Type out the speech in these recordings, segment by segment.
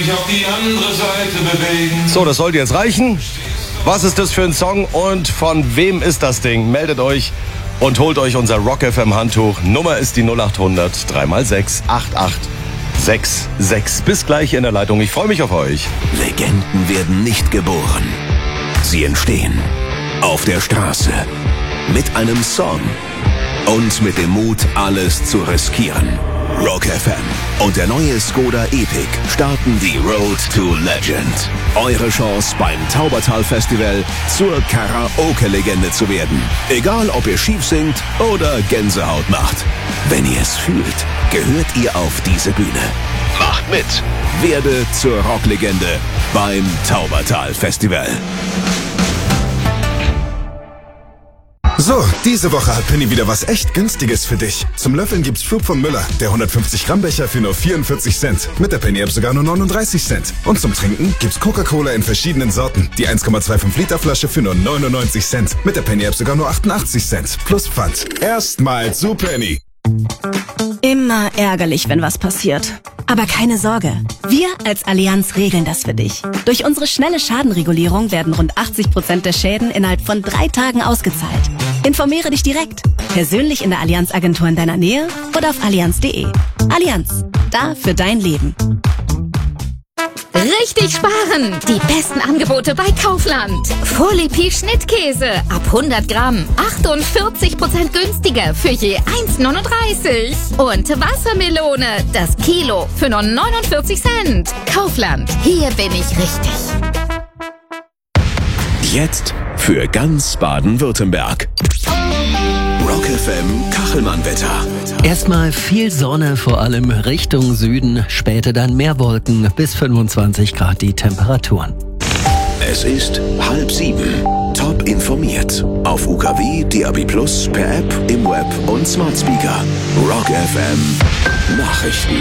Auf die andere Seite bewegen. So, das sollte jetzt reichen. Was ist das für ein Song und von wem ist das Ding? Meldet euch und holt euch unser Rock FM Handtuch. Nummer ist die 0800 3x6 8866. Bis gleich in der Leitung. Ich freue mich auf euch. Legenden werden nicht geboren. Sie entstehen auf der Straße mit einem Song und mit dem Mut, alles zu riskieren. Rock FM und der neue Skoda Epic starten die Road to Legend. Eure Chance beim Taubertal Festival zur Karaoke-Legende zu werden. Egal, ob ihr schief singt oder Gänsehaut macht. Wenn ihr es fühlt, gehört ihr auf diese Bühne. Macht mit. Werde zur Rocklegende beim Taubertal Festival. So, diese Woche hat Penny wieder was echt Günstiges für dich. Zum Löffeln gibt's Flug von Müller, der 150 Gramm Becher für nur 44 Cent. Mit der Penny-App sogar nur 39 Cent. Und zum Trinken gibt's Coca-Cola in verschiedenen Sorten. Die 1,25 Liter Flasche für nur 99 Cent. Mit der Penny-App sogar nur 88 Cent. Plus Pfand. Erstmal zu Penny. Immer ärgerlich, wenn was passiert. Aber keine Sorge, wir als Allianz regeln das für dich. Durch unsere schnelle Schadenregulierung werden rund 80% der Schäden innerhalb von 3 Tagen ausgezahlt. Informiere dich direkt, persönlich in der Allianz-Agentur in deiner Nähe oder auf allianz.de. Allianz, da für dein Leben. Richtig sparen! Die besten Angebote bei Kaufland. Folipi Schnittkäse ab 100 Gramm 48% günstiger für je 1,39. Und Wassermelone, das Kilo für nur 49 Cent. Kaufland, hier bin ich richtig. Jetzt für ganz Baden-Württemberg. Rock FM Kachelmann-Wetter. Erstmal viel Sonne, vor allem Richtung Süden, später dann mehr Wolken, bis 25 Grad die Temperaturen. Es ist 6:30. Top informiert. Auf UKW, DAB+, per App, im Web und Smart Speaker. Rock FM Nachrichten.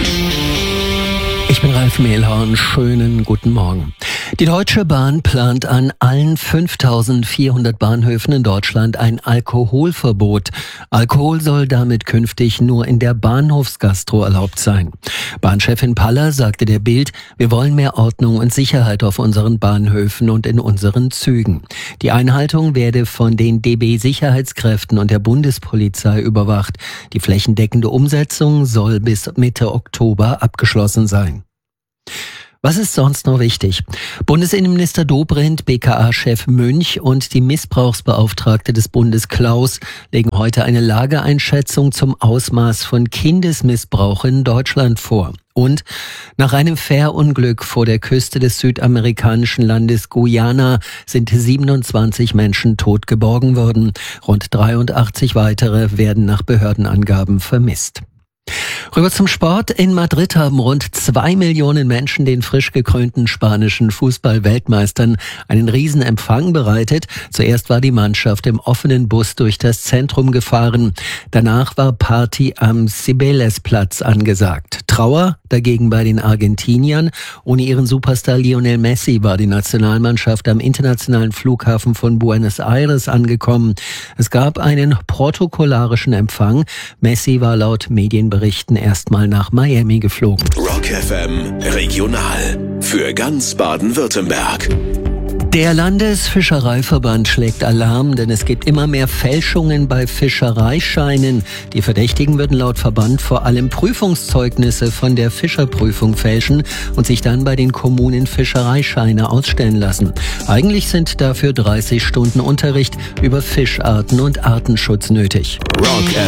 Ich bin Ralf Mehlhorn, schönen guten Morgen. Die Deutsche Bahn plant an allen 5.400 Bahnhöfen in Deutschland ein Alkoholverbot. Alkohol soll damit künftig nur in der Bahnhofsgastro erlaubt sein. Bahnchefin Paller sagte der Bild, wir wollen mehr Ordnung und Sicherheit auf unseren Bahnhöfen und in unseren Zügen. Die Einhaltung werde von den DB-Sicherheitskräften und der Bundespolizei überwacht. Die flächendeckende Umsetzung soll bis Mitte Oktober abgeschlossen sein. Was ist sonst noch wichtig? Bundesinnenminister Dobrindt, BKA-Chef Münch und die Missbrauchsbeauftragte des Bundes Klaus legen heute eine Lageeinschätzung zum Ausmaß von Kindesmissbrauch in Deutschland vor. Und nach einem Fährunglück vor der Küste des südamerikanischen Landes Guyana sind 27 Menschen tot geborgen worden. Rund 83 weitere werden nach Behördenangaben vermisst. Rüber zum Sport. In Madrid haben rund 2 Millionen Menschen den frisch gekrönten spanischen Fußball-Weltmeistern einen Riesenempfang bereitet. Zuerst war die Mannschaft im offenen Bus durch das Zentrum gefahren. Danach war Party am Cibeles-Platz angesagt. Trauer dagegen bei den Argentiniern. Ohne ihren Superstar Lionel Messi war die Nationalmannschaft am internationalen Flughafen von Buenos Aires angekommen. Es gab einen protokollarischen Empfang. Messi war laut Medienberichten erstmal nach Miami geflogen. Rock FM Regional für ganz Baden-Württemberg. Der Landesfischereiverband schlägt Alarm, denn es gibt immer mehr Fälschungen bei Fischereischeinen. Die Verdächtigen würden laut Verband vor allem Prüfungszeugnisse von der Fischerprüfung fälschen und sich dann bei den Kommunen Fischereischeine ausstellen lassen. Eigentlich sind dafür 30 Stunden Unterricht über Fischarten und Artenschutz nötig. Rock